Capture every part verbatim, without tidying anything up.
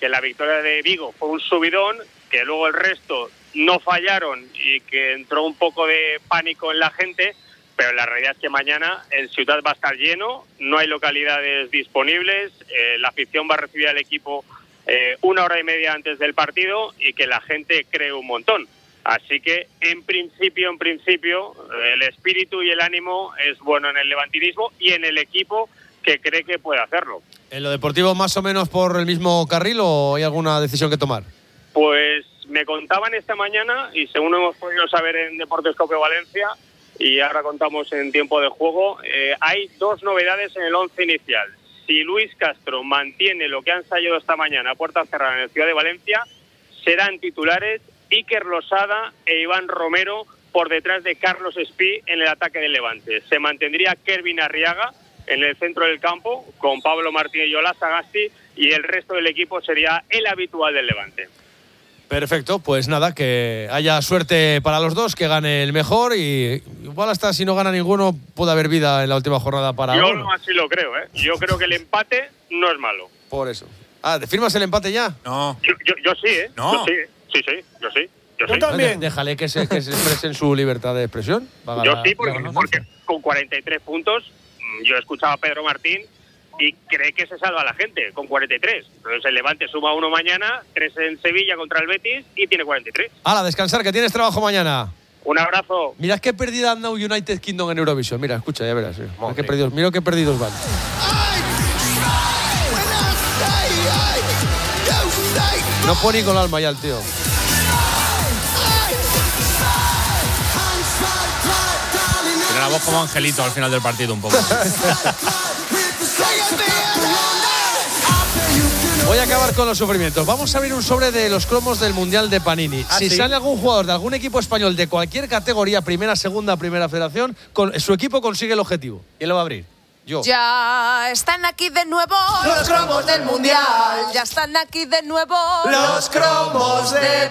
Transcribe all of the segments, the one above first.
que la victoria de Vigo fue un subidón, que luego el resto no fallaron y que entró un poco de pánico en la gente, pero la realidad es que mañana el Ciutat va a estar lleno, no hay localidades disponibles, eh, la afición va a recibir al equipo eh, una hora y media antes del partido y que la gente cree un montón. Así que, en principio, en principio, el espíritu y el ánimo es bueno en el levantinismo y en el equipo que cree que puede hacerlo. ¿En lo deportivo más o menos por el mismo carril o hay alguna decisión que tomar? Pues me contaban esta mañana, y según hemos podido saber en Deportes Copio Valencia, y ahora contamos en tiempo de juego, eh, hay dos novedades en el once inicial. Si Luis Castro mantiene lo que han ensayado esta mañana a puerta cerrada en el Ciudad de Valencia, serán titulares Iker Losada e Iván Romero por detrás de Carlos Espí en el ataque del Levante. Se mantendría Kervin Arriaga en el centro del campo con Pablo Martínez y Ola Sagasti, y el resto del equipo sería el habitual del Levante. Perfecto, pues nada, que haya suerte para los dos, que gane el mejor, y igual hasta si no gana ninguno puede haber vida en la última jornada para Yo uno. así lo creo, ¿eh? Yo creo que el empate no es malo. Por eso. Ah, ¿firmas el empate ya? No. Yo, yo, yo sí, ¿eh? No. Yo sí, sí, sí, yo sí. Yo, Yo sí. también. Déjale que se, que se expresen su libertad de expresión. Va a Yo ganar- sí, porque, va a ganar. porque con cuarenta y tres puntos, yo he escuchado a Pedro Martín y cree que se salva la gente con cuarenta y tres. Entonces el Levante suma uno mañana, tres en Sevilla contra el Betis y tiene cuarenta y tres. Hala, descansar, que tienes trabajo mañana. Un abrazo. Mirad qué perdida anda United Kingdom en Eurovisión. Mira, escucha, ya verás. Mira qué perdidos, mira qué perdidos van. No pone ni con el alma ya el tío. Tiene la voz como Angelito al final del partido un poco. Voy a acabar con los sufrimientos. Vamos a abrir un sobre de los cromos del Mundial de Panini. ¿Ah, si sí? sale algún jugador de algún equipo español de cualquier categoría, primera, segunda, primera federación, con, su equipo consigue el objetivo. ¿Quién lo va a abrir? Yo. Ya están aquí de nuevo los cromos del Mundial. Ya están aquí de nuevo Los cromos de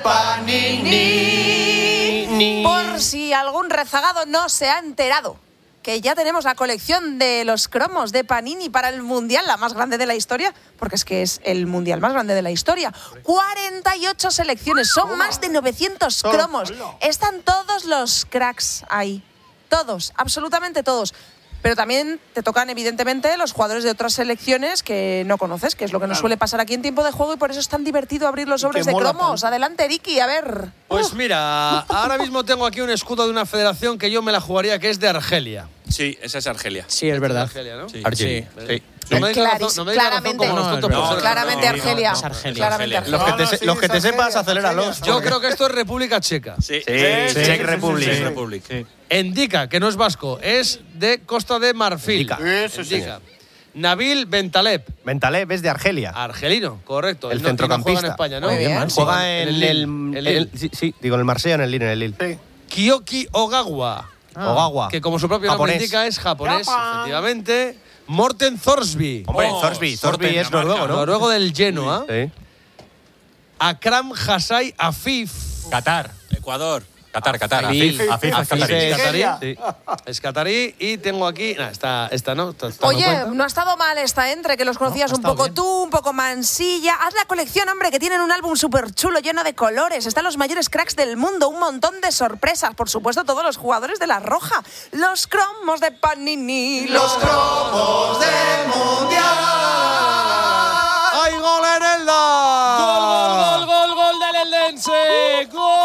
Panini. Por si algún rezagado no se ha enterado, que ya tenemos la colección de los cromos de Panini para el Mundial, la más grande de la historia, porque es que es el Mundial más grande de la historia. cuarenta y ocho selecciones, son más de novecientos cromos. Están todos los cracks ahí, todos, absolutamente todos. Pero también te tocan, evidentemente, los jugadores de otras selecciones que no conoces, que es lo que nos suele pasar aquí en tiempo de juego, y por eso es tan divertido abrir los sobres de mola cromos. tanto. Adelante, Ricky, a ver. Pues mira, ahora mismo tengo aquí un escudo de una federación que yo me la jugaría, que es de Argelia. Sí, esa es Argelia. Sí, es verdad. Argelia, ¿no? Sí. Argelia. Sí. No me digas la razón, Claris- no me digas la razón claramente. como los No, tontos es verdad. por ser- Claramente no, Argelia. no, es Argelia. Claramente Argelia. Los que Argelia. te, se- los que te sepas, aceléralos. Yo creo que esto es República Checa. Sí, Sí, Czech Republic. Czech Republic. Endika, que no es vasco, es de Costa de Marfil. Endika. Eso sí. Endika. Nabil Bentaleb, Bentaleb es de Argelia. argelino, correcto. El Él no- él no centrocampista. juega en España, ¿no? Muy bien. Sí. Juega en En el, el el, Lille. El el- sí, sí, digo en el Marsella, en el Lille, en el Lille. Sí. Kyoki Ogawa, Ogawa. que como su propio nombre Japonés. indica es japonés, Japan. efectivamente. Morten Thorsby, Hombre, Vamos, Thorsby. Thorsby Morten, es la marca, noruego, ¿no? noruego del Genoa. Sí. Akram Hassai Afif, Qatar, Ecuador. Qatar, Qatar. Afif. Afif, Afif, Afif Qatarí. es- catarí. Sí. Es catarí. Y tengo aquí, nah, esta, esta no, esta- esta no Oye, cuenta. no ha estado mal esta entre, que los conocías ha un estado poco bien. tú, un poco Mansilla. Haz la colección, hombre, que tienen un álbum súper chulo, lleno de colores. Están los mayores cracks del mundo, un montón de sorpresas. Por supuesto, todos los jugadores de la Roja. Los cromos de Panini. Los cromos del ¡Hay gol en el da! Gol, gol, gol, gol del Eldense.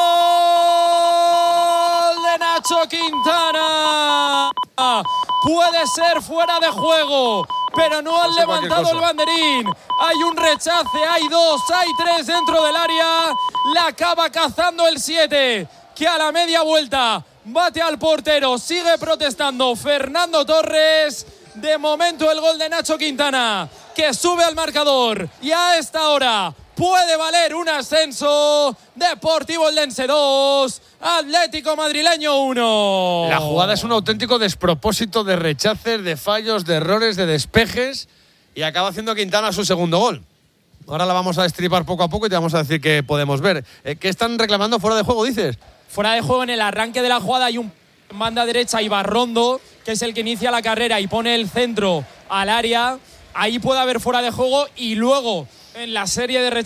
Gol de Nacho Quintana. Puede ser fuera de juego, pero no han Puede ser cualquier levantado el cosa. banderín. Hay un rechace, hay dos, hay tres dentro del área. La acaba cazando el siete, que a la media vuelta bate al portero. Sigue protestando Fernando Torres. De momento el gol de Nacho Quintana, que sube al marcador, y a esta hora puede valer un ascenso. Deportivo Eldense dos, Atlético Madrileño uno. La jugada es un auténtico despropósito de rechaces, de fallos, de errores, de despejes, y acaba haciendo Quintana su segundo gol. Ahora la vamos a destripar poco a poco y te vamos a decir qué podemos ver. Eh, ¿Qué están reclamando fuera de juego, dices? Fuera de juego, en el arranque de la jugada hay un en banda derecha, Ibarrondo, que es el que inicia la carrera y pone el centro al área. Ahí puede haber fuera de juego, y luego en la serie de